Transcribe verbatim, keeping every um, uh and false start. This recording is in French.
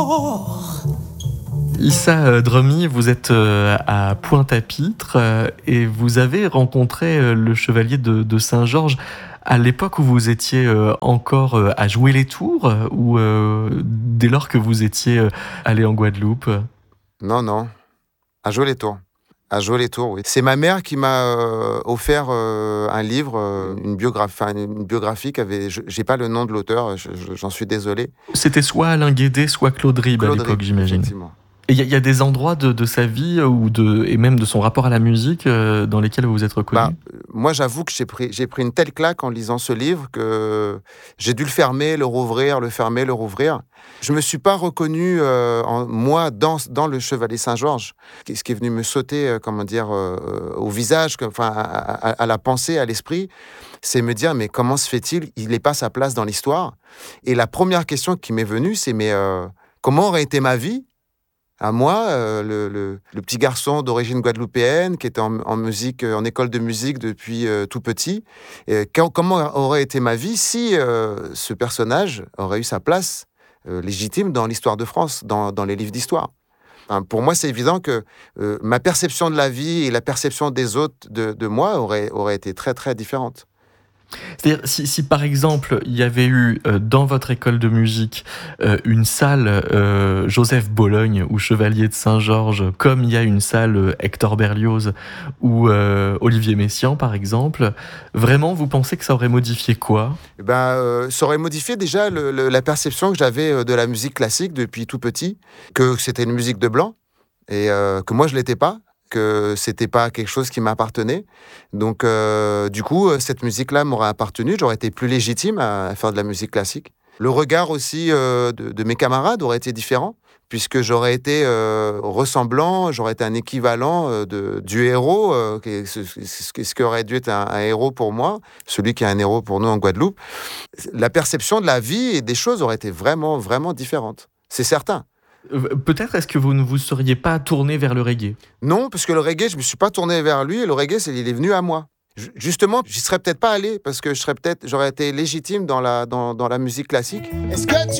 Issa euh, Dromy, vous êtes euh, à Pointe-à-Pitre euh, et vous avez rencontré euh, le chevalier de, de Saint-Georges à l'époque où vous étiez euh, encore euh, à jouer les tours euh, ou euh, dès lors que vous étiez euh, allé en Guadeloupe? Non, non, à jouer les tours. À jouer les tours, oui. C'est ma mère qui m'a euh, offert euh, un livre, euh, une, biographie, enfin, une biographie qui avait... je- J'ai pas le nom de l'auteur, je- je- j'en suis désolé. C'était soit Alain Guédé, soit Claude Ribes à Claude l'époque, Rib, j'imagine. effectivement. Et il y, a- il y a des endroits de, de sa vie euh, ou de, et même de son rapport à la musique euh, dans lesquels vous vous êtes reconnu? Bah, euh, moi, j'avoue que j'ai pris, j'ai pris une telle claque en lisant ce livre que j'ai dû le fermer, le rouvrir, le fermer, le rouvrir. Je me suis pas reconnu, euh, en, moi, dans, dans le Chevalier Saint-Georges, qui- ce qui est venu me sauter, euh, comment dire, euh, au visage, que- enfin, à, à- à la pensée, à l'esprit, c'est me dire, mais comment se fait-il? Il n'est pas sa place dans l'histoire. Et la première question qui m'est venue, c'est, mais euh, comment aurait été ma vie? À moi, euh, le, le- le petit garçon d'origine guadeloupéenne qui était en, en musique, euh, en école de musique depuis euh, tout petit. Et quand- comment aurait été ma vie si euh, ce personnage aurait eu sa place euh, légitime dans l'histoire de France, dans, dans les livres d'histoire? Enfin, pour moi, c'est évident que euh, ma perception de la vie et la perception des autres de, de moi aurait, aurait été très, très différente. C'est-à-dire, si, si par exemple, il y avait eu euh, dans votre école de musique euh, une salle euh, Joseph Bologne ou Chevalier de Saint-Georges, comme il y a une salle euh, Hector Berlioz ou euh, Olivier Messiaen, par exemple, vraiment, vous pensez que ça aurait modifié quoi? Eh ben, euh, ça aurait modifié déjà le- le- la perception que j'avais euh, de la musique classique depuis tout petit, que c'était une musique de blanc et euh, que moi je l'étais pas, que c'était pas quelque chose qui m'appartenait. Donc, euh, du coup, euh, cette musique-là m'aurait appartenu, j'aurais été plus légitime à, à faire de la musique classique. Le regard aussi euh, de, de mes camarades aurait été différent, puisque j'aurais été euh, ressemblant, j'aurais été un équivalent euh, de, du héros, euh, qui est ce, ce, ce qui aurait dû être un, un héros pour moi, celui qui est un héros pour nous en Guadeloupe. La perception de la vie et des choses aurait été vraiment, vraiment différente. C'est certain. Euh, Peut-être est-ce que vous ne vous seriez pas tourné vers le reggae? Non, parce que le reggae, je me suis pas tourné vers lui, et le reggae, c'est, il est venu à moi. Ju- Justement, j'y serais peut-être pas allé, parce que je serais peut-être, j'aurais été légitime dans la, dans, dans la musique classique. Est-ce que tu